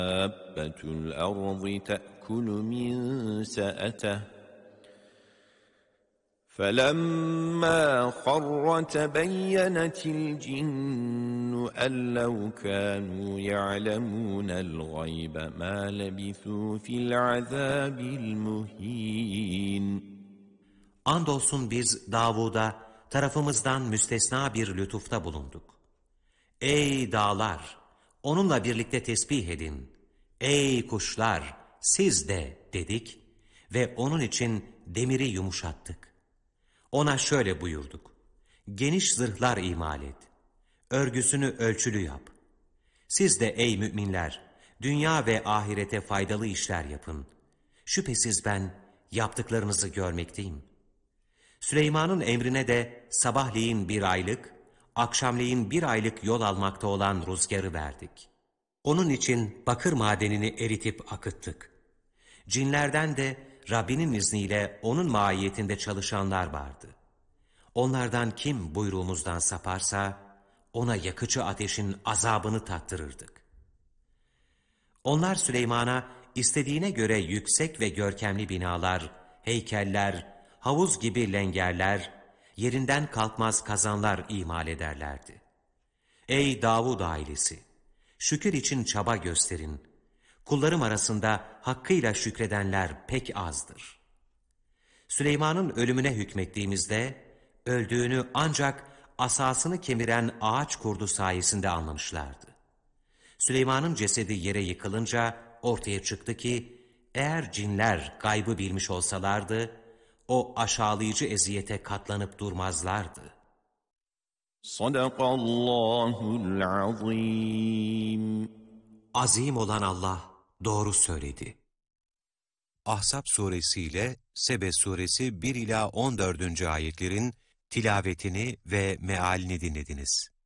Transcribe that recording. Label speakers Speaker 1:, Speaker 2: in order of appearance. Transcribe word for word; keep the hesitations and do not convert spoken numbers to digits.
Speaker 1: دابة الأرض تأكل من سأته فلما خر تبينت الجن أن لو كانوا يعلمون الغيب ما لبثوا في العذاب المهين.
Speaker 2: Andolsun biz Davud'a tarafımızdan müstesna bir lütufta bulunduk. Ey dağlar! Onunla birlikte tesbih edin. Ey kuşlar! Siz de dedik ve onun için demiri yumuşattık. Ona şöyle buyurduk. Geniş zırhlar imal et. Örgüsünü ölçülü yap. Siz de ey müminler, dünya ve ahirete faydalı işler yapın. Şüphesiz ben yaptıklarınızı görmekteyim. Süleyman'ın emrine de sabahleyin bir aylık, akşamleyin bir aylık yol almakta olan rüzgarı verdik. Onun için bakır madenini eritip akıttık. Cinlerden de Rabbinin izniyle onun mahiyetinde çalışanlar vardı. Onlardan kim buyruğumuzdan saparsa, ona yakıcı ateşin azabını tattırırdık. Onlar Süleyman'a istediğine göre yüksek ve görkemli binalar, heykeller, havuz gibi lengerler, yerinden kalkmaz kazanlar imal ederlerdi. Ey Davud ailesi! Şükür için çaba gösterin. Kullarım arasında hakkıyla şükredenler pek azdır. Süleyman'ın ölümüne hükmettiğimizde, öldüğünü ancak asasını kemiren ağaç kurdu sayesinde anlamışlardı. Süleyman'ın cesedi yere yıkılınca ortaya çıktı ki, eğer cinler gaybı bilmiş olsalardı, o aşağılayıcı eziyete katlanıp durmazlardı.
Speaker 1: Sadakallahul azim.
Speaker 2: Azim olan Allah doğru söyledi.
Speaker 3: Ahzab suresi ile Sebe suresi bir ila on dördüncü ayetlerin tilavetini ve mealini dinlediniz.